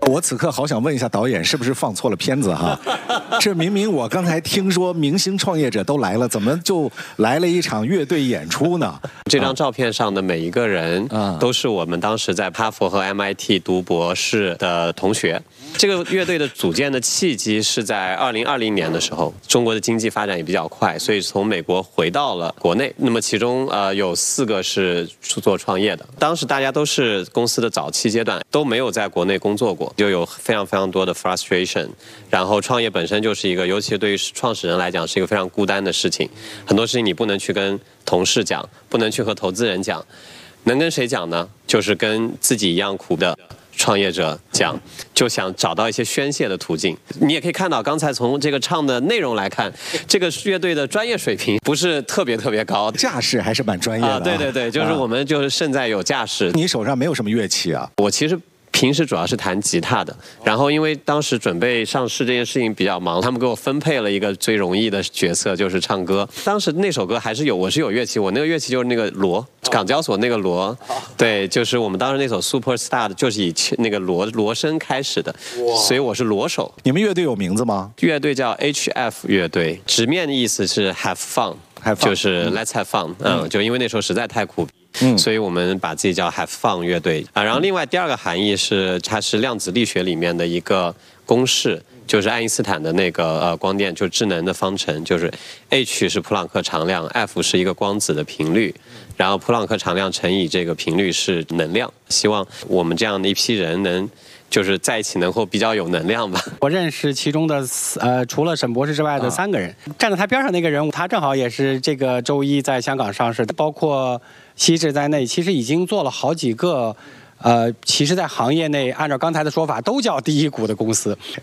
我此刻好想问一下导演，是不是放错了片子哈？这明明我刚才听说明星创业者都来了，怎么就来了一场乐队演出呢？ 这张照片上的每一个人，都是我们当时在哈佛和 MIT 读博士的同学。这个乐队的组建的契机是在2020年的时候，中国的经济发展也比较快，所以从美国回到了国内。那么其中有4个是做创业的，当时大家都是公司的早期阶段，都没有在国内工作过，就有非常非常多的 frustration。然后创业本身就是一个，尤其对于创始人来讲是一个非常孤单的事情，很多事情你不能去跟同事讲，不能去和投资人讲，能跟谁讲呢？就是跟自己一样苦的创业者讲，就想找到一些宣泄的途径。你也可以看到，刚才从这个唱的内容来看，这个乐队的专业水平不是特别高， 架势还是蛮专业的。 对，就是我们就是胜在有架势。 你手上没有什么乐器啊？ 我其实平时主要是弹吉他的，然后因为当时准备上市这件事情比较忙，他们给我分配了一个最容易的角色，就是唱歌。当时那首歌还是我是有乐器，我那个乐器就是那个锣，港交所那个锣，对，就是我们当时那首 Superstar 就是以那个锣声开始的，所以我是锣手。 你们乐队有名字吗？ 乐队叫 HF 乐队，直面的意思是 Have Fun， 就是 Let's Have Fun，就因为那时候实在太苦逼。所以我们把自己叫 Have Fun 乐队啊。然后另外第二个含义是，它是量子力学里面的一个公式，就是爱因斯坦的那个光电，就是智能的方程，就是 h 是普朗克常量 ，f 是一个光子的频率，然后普朗克常量乘以这个频率是能量。希望我们这样的一批人能就是在一起能够比较有能量吧。 我认识其中的除了沈博士之外的3个人，站在他边上那个人物，他正好也是这个周一在香港上市，包括西智在内，其实已经做了好几个其实在行业内按照刚才的说法都叫第一股的公司。